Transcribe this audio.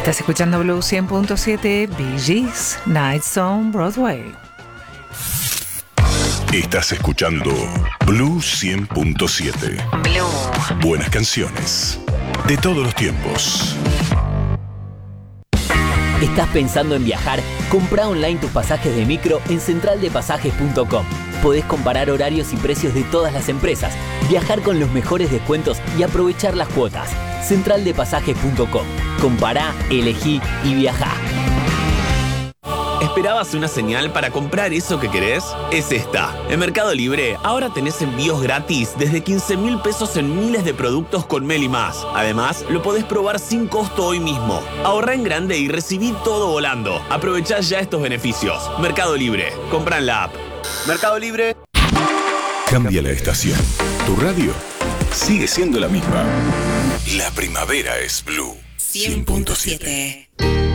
Estás escuchando Blue 100.7, Bee Gees, Nights on Broadway. Estás escuchando Blue 100.7. Blue. Buenas canciones de todos los tiempos. ¿Estás pensando en viajar? Comprá online tus pasajes de micro en centraldepasajes.com. Podés comparar horarios y precios de todas las empresas, viajar con los mejores descuentos y aprovechar las cuotas. Centraldepasajes.com. Compará, elegí y viajá. ¿Esperabas una señal para comprar eso que querés? Es esta. En Mercado Libre, ahora tenés envíos gratis desde 15.000 pesos en miles de productos con Meli Más. Además, lo podés probar sin costo hoy mismo. Ahorrá en grande y recibí todo volando. Aprovechá ya estos beneficios. Mercado Libre. Comprá en la app. Mercado Libre. Cambia la estación. Tu radio sigue siendo la misma. La primavera es Blue 100.7.